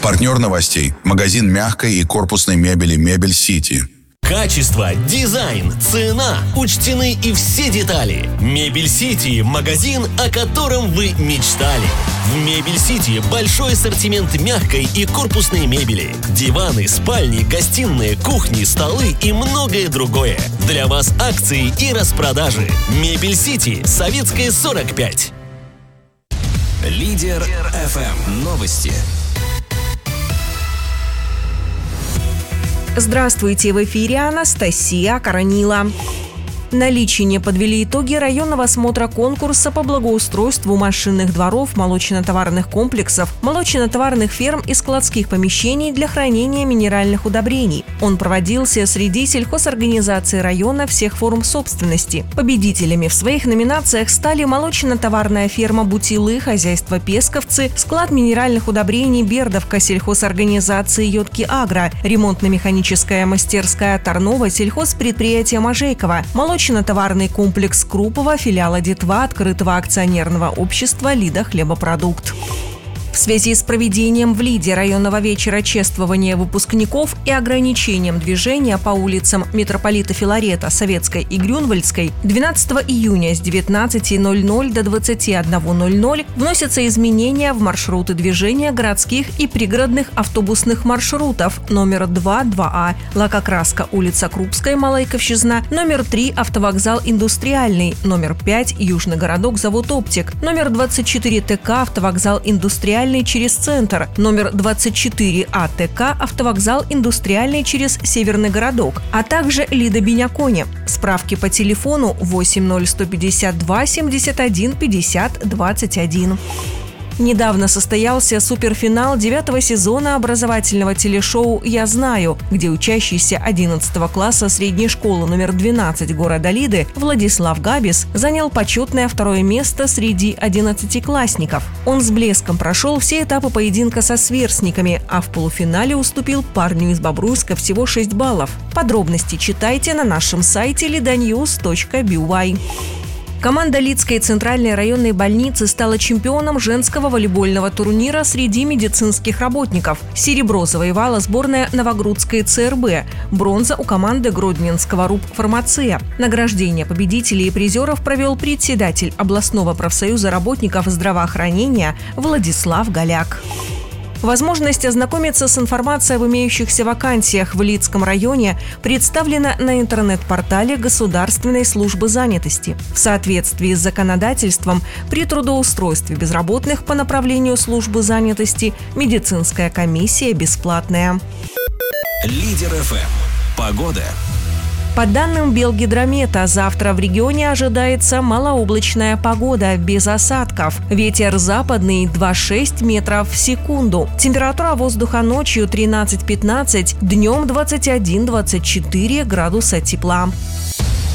Партнер новостей – магазин мягкой и корпусной мебели «Мебель Сити». Качество, дизайн, цена. Учтены и все детали. Мебель Сити – магазин, о котором вы мечтали. В Мебель Сити большой ассортимент мягкой и корпусной мебели. Диваны, спальни, гостиные, кухни, столы и многое другое. Для вас акции и распродажи. Мебель Сити, Советская, 45. Лидер FM. Новости. Здравствуйте, в эфире Анастасия Коронила. На Личине подвели итоги районного осмотра конкурса по благоустройству машинных дворов, молочно-товарных комплексов, молочно-товарных ферм и складских помещений для хранения минеральных удобрений. Он проводился среди сельхозорганизаций района всех форм собственности. Победителями в своих номинациях стали молочно-товарная ферма «Бутилы», хозяйство «Песковцы», склад минеральных удобрений «Бердовка», сельхозорганизации «Йодки Агро», ремонтно-механическая мастерская «Тарнова», сельхозпредприятие «Можейково», молочно-товарный комплекс Крупова, филиала ДИТВА, открытого акционерного общества «Лида Хлебопродукт». В связи с проведением в Лиде районного вечера чествования выпускников и ограничением движения по улицам митрополита Филарета, Советской и Грюнвальдской 12 июня с 19:00 до 21:00 вносятся изменения в маршруты движения городских и пригородных автобусных маршрутов номер 2, 2А, Лакокраска, улица Крупская, Малайковщизна, номер 3, автовокзал Индустриальный, номер 5, Южный городок, завод Оптик, номер 24 ТК, автовокзал Индустриальный через центр, номер 24 АТК, автовокзал Индустриальный через Северный городок, а также Лида Беняконе. Справки по телефону 80152 71 50 21. Недавно состоялся суперфинал 9-го сезона образовательного телешоу «Я знаю», где учащийся 11 класса средней школы номер 12 города Лиды Владислав Габис занял почетное второе место среди 11-классников. Он с блеском прошел все этапы поединка со сверстниками, а в полуфинале уступил парню из Бобруйска всего 6 баллов. Подробности читайте на нашем сайте lidanews.by. Команда Лидской центральной районной больницы стала чемпионом женского волейбольного турнира среди медицинских работников. Серебро завоевала сборная Новогрудской ЦРБ, бронза у команды Гродненского РУП «Фармация». Награждение победителей и призеров провел председатель областного профсоюза работников здравоохранения Владислав Голяк. Возможность ознакомиться с информацией об имеющихся вакансиях в Лидском районе представлена на интернет-портале Государственной службы занятости. В соответствии с законодательством, при трудоустройстве безработных по направлению службы занятости медицинская комиссия бесплатная. Лидер FM. Погода. По данным Белгидромета, завтра в регионе ожидается малооблачная погода без осадков. Ветер западный 2,6 метров в секунду. Температура воздуха ночью 13-15, днем 21-24 градуса тепла.